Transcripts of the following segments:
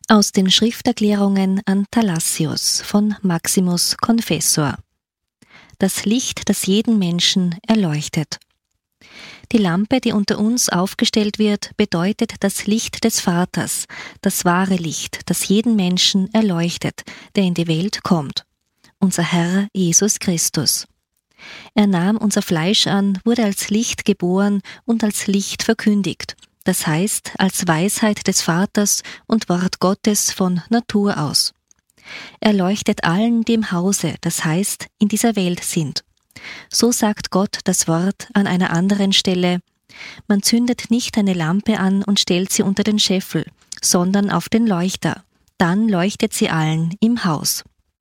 Aus den Schrifterklärungen an Thalassius von Maximus Confessor. Das Licht, das jeden Menschen erleuchtet. Die Lampe, die unter uns aufgestellt wird, bedeutet das Licht des Vaters, das wahre Licht, das jeden Menschen erleuchtet, der in die Welt kommt. Unser Herr Jesus Christus. Er nahm unser Fleisch an, wurde als Licht geboren und als Licht verkündigt, das heißt als Weisheit des Vaters und Wort Gottes von Natur aus. Er leuchtet allen, die im Hause, das heißt in dieser Welt sind. So sagt Gott das Wort an einer anderen Stelle: Man zündet nicht eine Lampe an und stellt sie unter den Scheffel, sondern auf den Leuchter. Dann leuchtet sie allen im Haus.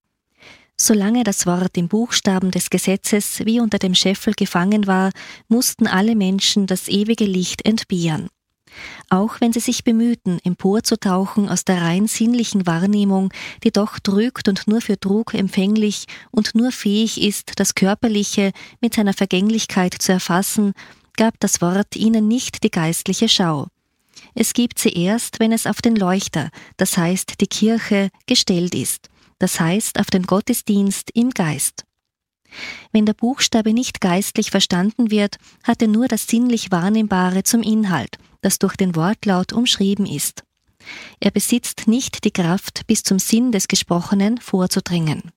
Solange das Wort im Buchstaben des Gesetzes wie unter dem Scheffel gefangen war, mussten alle Menschen das ewige Licht entbehren. Auch wenn sie sich bemühten, emporzutauchen aus der rein sinnlichen Wahrnehmung, die doch trügt und nur für Trug empfänglich und nur fähig ist, das Körperliche mit seiner Vergänglichkeit zu erfassen, gab das Wort ihnen nicht die geistliche Schau. Es gibt sie erst, wenn es auf den Leuchter, das heißt die Kirche, gestellt ist, das heißt auf den Gottesdienst im Geist. Wenn der Buchstabe nicht geistlich verstanden wird, hat er nur das sinnlich Wahrnehmbare zum Inhalt, das durch den Wortlaut umschrieben ist. Er besitzt nicht die Kraft, bis zum Sinn des Gesprochenen vorzudringen.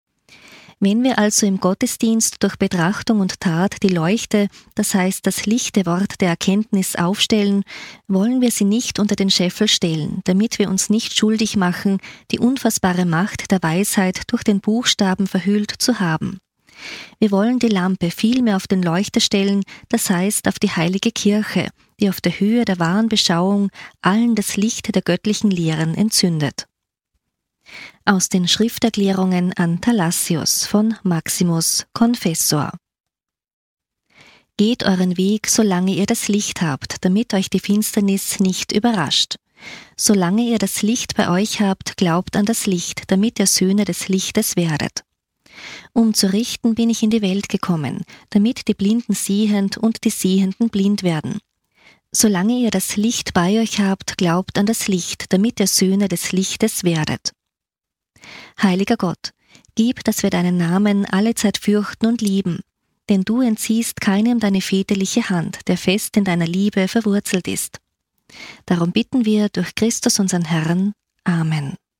Wenn wir also im Gottesdienst durch Betrachtung und Tat die Leuchte, das heißt das lichte Wort der Erkenntnis aufstellen, wollen wir sie nicht unter den Scheffel stellen, damit wir uns nicht schuldig machen, die unfassbare Macht der Weisheit durch den Buchstaben verhüllt zu haben. Wir wollen die Lampe vielmehr auf den Leuchter stellen, das heißt auf die heilige Kirche, die auf der Höhe der wahren Beschauung allen das Licht der göttlichen Lehren entzündet. Aus den Schrifterklärungen an Thalassius von Maximus Confessor. Geht euren Weg, solange ihr das Licht habt, damit euch die Finsternis nicht überrascht. Solange ihr das Licht bei euch habt, glaubt an das Licht, damit ihr Söhne des Lichtes werdet. Um zu richten bin ich in die Welt gekommen, damit die Blinden sehend und die Sehenden blind werden. Solange ihr das Licht bei euch habt, glaubt an das Licht, damit ihr Söhne des Lichtes werdet. Heiliger Gott, gib, dass wir deinen Namen allezeit fürchten und lieben, denn du entziehst keinem deine väterliche Hand, der fest in deiner Liebe verwurzelt ist. Darum bitten wir durch Christus unseren Herrn. Amen.